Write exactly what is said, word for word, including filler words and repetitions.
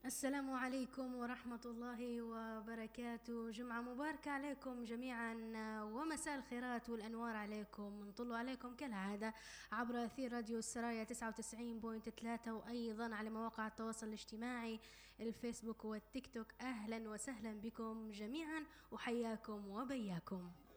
السلام عليكم ورحمة الله وبركاته. جمعة مباركة عليكم جميعا ومساء الخيرات والأنوار عليكم. نطلوا عليكم كالعادة عبر أثير راديو السرايا تسعة وتسعين فاصلة ثلاثة وأيضا على مواقع التواصل الاجتماعي الفيسبوك والتيك توك. أهلا وسهلا بكم جميعا وحياكم وبياكم.